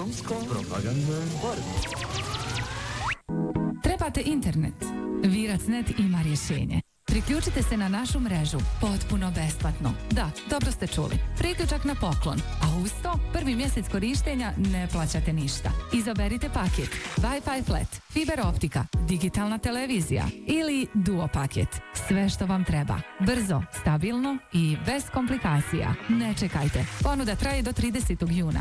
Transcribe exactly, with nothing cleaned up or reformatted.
Ekonomsko-propagandna porodica. Trebate internet? Viracnet ima rješenje. Priključite se na našu mrežu potpuno besplatno. Da, dobro ste čuli. Priključak na poklon. A uz to prvi mjesec korištenja ne plaćate ništa. Izaberite paket Wi-Fi flat, fiber optika, digitalna televizija ili duo paket. Sve što vam treba. Brzo, stabilno i bez komplikacija. Ne čekajte. Ponuda traje do tridesetog juna.